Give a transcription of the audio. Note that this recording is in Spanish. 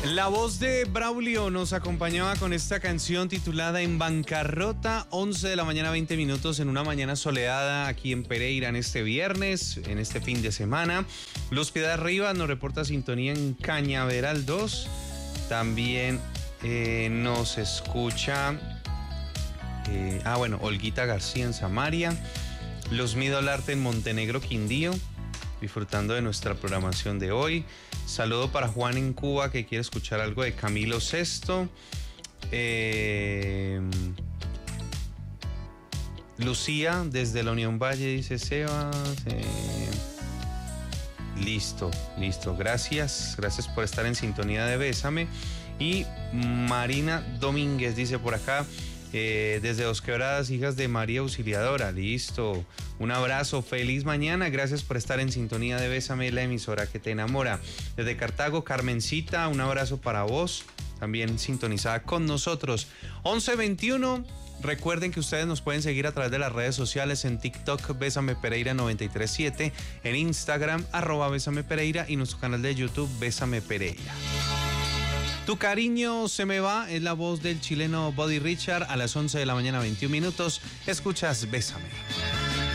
La voz de Braulio nos acompañaba con esta canción titulada En Bancarrota, 11 de la mañana, 20 minutos, en una mañana soleada aquí en Pereira en este viernes, en este fin de semana. Luz Piedad Rivas nos reporta sintonía en Cañaveral 2. También nos escucha, Olguita García en Samaria. Los Midolarte en Montenegro, Quindío, disfrutando de nuestra programación de hoy. Saludo para Juan en Cuba, que quiere escuchar algo de Camilo Sesto. Lucía desde la Unión Valle, dice Sebas. Listo. Gracias por estar en sintonía de Bésame. Y Marina Domínguez dice por acá, desde Dos Quebradas, hijas de María Auxiliadora. Listo. Un abrazo, feliz mañana, gracias por estar en sintonía de Bésame, la emisora que te enamora. Desde Cartago, Carmencita, un abrazo para vos, también sintonizada con nosotros. 11:21, recuerden que ustedes nos pueden seguir a través de las redes sociales, en TikTok, Bésame Pereira 937, en Instagram, @Bésame Pereira, y nuestro canal de YouTube, Bésame Pereira. Tu cariño se me va, es la voz del chileno Body Richard. A las 11 de la mañana, 21 minutos, escuchas Bésame.